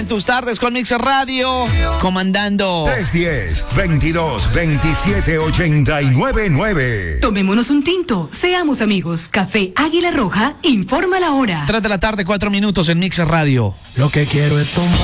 en tus tardes con Mix Radio, comandando 310-22-27-89-9. Tomémonos un tinto, seamos amigos. Café Águila Roja informa la hora. 3 de la tarde, 4 minutos en Mix Radio. Lo que quiero es tomar.